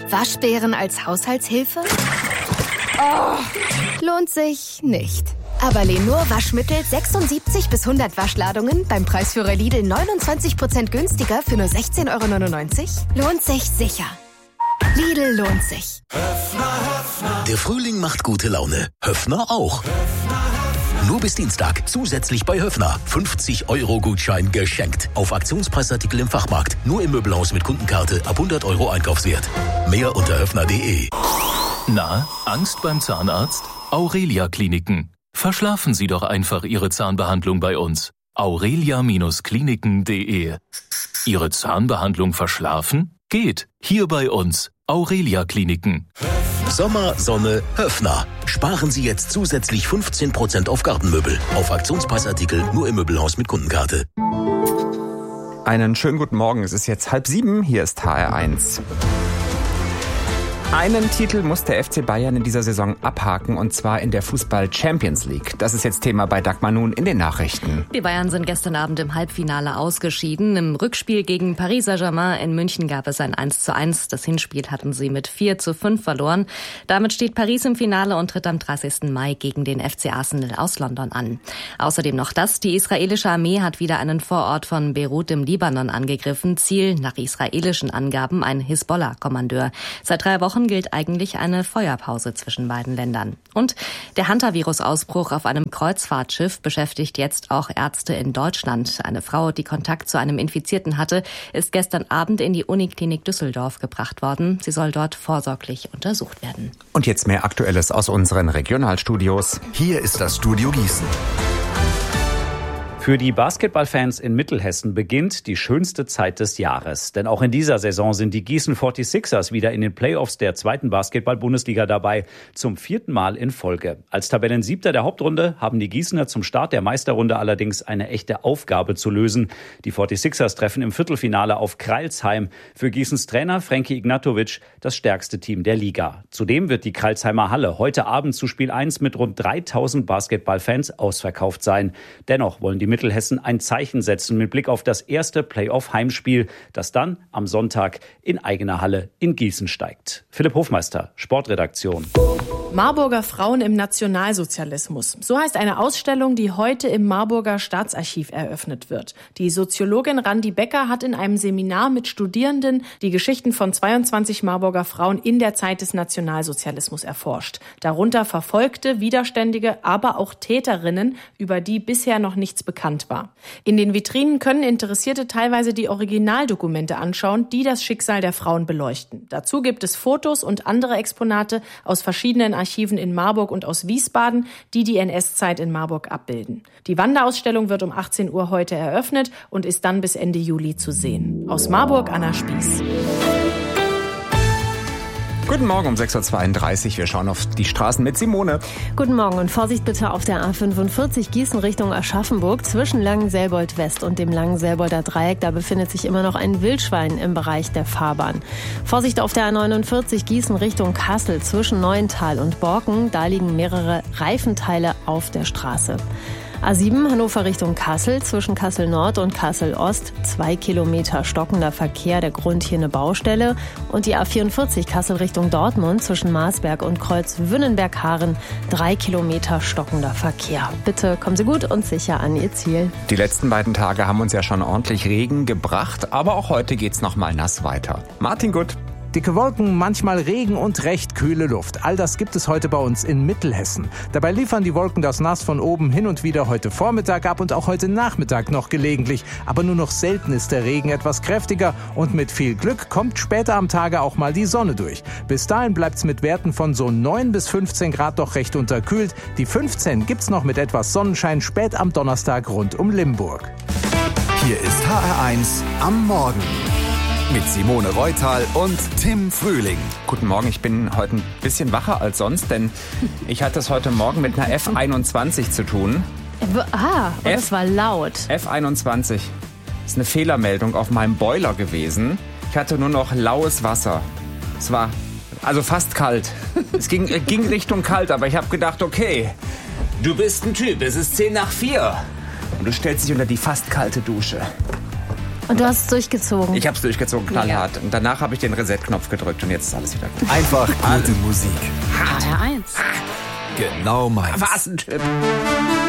Waschbären als Haushaltshilfe? Oh, lohnt sich nicht. Aber Lenor Waschmittel 76 bis 100 Waschladungen beim Preisführer Lidl 29% günstiger für nur 16,99 € lohnt sich sicher. Lidl lohnt sich. Der Frühling macht gute Laune. Höffner auch. Nur bis Dienstag zusätzlich bei Höffner 50-€ geschenkt. Auf Aktionspreisartikel im Fachmarkt. Nur im Möbelhaus mit Kundenkarte ab 100 € Einkaufswert. Mehr unter höffner.de. Na, Angst beim Zahnarzt? Aurelia Kliniken. Verschlafen Sie doch einfach Ihre Zahnbehandlung bei uns. aurelia-kliniken.de. Ihre Zahnbehandlung verschlafen? Geht. Hier bei uns. Aurelia Kliniken. Sommer, Sonne, Höffner. Sparen Sie jetzt zusätzlich 15% auf Gartenmöbel. Auf Aktionspreisartikel nur im Möbelhaus mit Kundenkarte. Einen schönen guten Morgen. Es ist jetzt 6:30. Hier ist HR1. Einen Titel muss der FC Bayern in dieser Saison abhaken, und zwar in der Fußball-Champions League. Das ist jetzt Thema bei Dagmar Nun in den Nachrichten. Die Bayern sind gestern Abend im Halbfinale ausgeschieden. Im Rückspiel gegen Paris Saint-Germain in München gab es ein 1:1. Das Hinspiel hatten sie mit 4:5 verloren. Damit steht Paris im Finale und tritt am 30. Mai gegen den FC Arsenal aus London an. Außerdem noch das: Die israelische Armee hat wieder einen Vorort von Beirut im Libanon angegriffen. Ziel nach israelischen Angaben ein Hisbollah-Kommandeur. Seit 3 Wochen gilt eigentlich eine Feuerpause zwischen beiden Ländern. Und der Hantavirus-Ausbruch auf einem Kreuzfahrtschiff beschäftigt jetzt auch Ärzte in Deutschland. Eine Frau, die Kontakt zu einem Infizierten hatte, ist gestern Abend in die Uniklinik Düsseldorf gebracht worden. Sie soll dort vorsorglich untersucht werden. Und jetzt mehr Aktuelles aus unseren Regionalstudios. Hier ist das Studio Gießen. Für die Basketballfans in Mittelhessen beginnt die schönste Zeit des Jahres. Denn auch in dieser Saison sind die Gießen 46ers wieder in den Playoffs der 2. Basketball-Bundesliga dabei. Zum 4. Mal in Folge. Als Tabellensiebter der Hauptrunde haben die Gießener zum Start der Meisterrunde allerdings eine echte Aufgabe zu lösen. Die 46ers treffen im Viertelfinale auf Crailsheim. Für Gießens Trainer Frankie Ignatovic das stärkste Team der Liga. Zudem wird die Crailsheimer Halle heute Abend zu Spiel 1 mit rund 3000 Basketballfans ausverkauft sein. Dennoch wollen die Mittelhessen ein Zeichen setzen mit Blick auf das erste Playoff-Heimspiel, das dann am Sonntag in eigener Halle in Gießen steigt. Philipp Hofmeister, Sportredaktion. Marburger Frauen im Nationalsozialismus. So heißt eine Ausstellung, die heute im Marburger Staatsarchiv eröffnet wird. Die Soziologin Randi Becker hat in einem Seminar mit Studierenden die Geschichten von 22 Marburger Frauen in der Zeit des Nationalsozialismus erforscht. Darunter Verfolgte, Widerständige, aber auch Täterinnen, über die bisher noch nichts bekannt war. In den Vitrinen können Interessierte teilweise die Originaldokumente anschauen, die das Schicksal der Frauen beleuchten. Dazu gibt es Fotos und andere Exponate aus verschiedenen Archiven in Marburg und aus Wiesbaden, die die NS-Zeit in Marburg abbilden. Die Wanderausstellung wird um 18 Uhr heute eröffnet und ist dann bis Ende Juli zu sehen. Aus Marburg, Anna Spieß. Guten Morgen um 6:32 Uhr. Wir schauen auf die Straßen mit Simone. Guten Morgen und Vorsicht bitte auf der A45 Gießen Richtung Aschaffenburg. Zwischen Langenselbold West und dem Langenselbolder Dreieck, da befindet sich immer noch ein Wildschwein im Bereich der Fahrbahn. Vorsicht auf der A49 Gießen Richtung Kassel zwischen Neuental und Borken. Da liegen mehrere Reifenteile auf der Straße. A7 Hannover Richtung Kassel, zwischen Kassel Nord und Kassel Ost, 2 Kilometer stockender Verkehr, der Grund hier eine Baustelle. Und die A44 Kassel Richtung Dortmund, zwischen Marsberg und Kreuz-Wünnenberg-Haaren, 3 Kilometer stockender Verkehr. Bitte kommen Sie gut und sicher an Ihr Ziel. Die letzten beiden Tage haben uns ja schon ordentlich Regen gebracht, aber auch heute geht's noch mal nass weiter. Martin Gutt. Dicke Wolken, manchmal Regen und recht kühle Luft. All das gibt es heute bei uns in Mittelhessen. Dabei liefern die Wolken das Nass von oben hin und wieder heute Vormittag ab und auch heute Nachmittag noch gelegentlich. Aber nur noch selten ist der Regen etwas kräftiger und mit viel Glück kommt später am Tage auch mal die Sonne durch. Bis dahin bleibt's mit Werten von so 9 bis 15 Grad doch recht unterkühlt. Die 15 gibt's noch mit etwas Sonnenschein spät am Donnerstag rund um Limburg. Hier ist HR1 am Morgen. Mit Simone Reutal und Tim Frühling. Guten Morgen, ich bin heute ein bisschen wacher als sonst, denn ich hatte es heute Morgen mit einer F21 zu tun. Das war laut. F21 ist eine Fehlermeldung auf meinem Boiler gewesen. Ich hatte nur noch laues Wasser. Es war also fast kalt. Es ging Richtung kalt, aber ich habe gedacht, okay, du bist ein Typ, es ist 3:10. Und du stellst dich unter die fast kalte Dusche. Und du hast es durchgezogen? Ich habe es durchgezogen, knallhart. Und danach habe ich den Reset-Knopf gedrückt und jetzt ist alles wieder gut. Einfach gute Musik. HR1. Genau meins. Was ein Typ.